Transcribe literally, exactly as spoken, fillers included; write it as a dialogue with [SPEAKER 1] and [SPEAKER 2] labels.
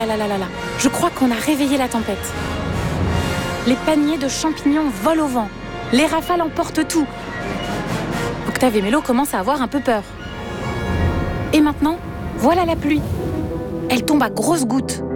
[SPEAKER 1] là là là là. Je crois qu'on a réveillé la tempête. Les paniers de champignons volent au vent. Les rafales emportent tout. Octave et Mélo commencent à avoir un peu peur. Et maintenant, voilà la pluie. Elle tombe à grosses gouttes.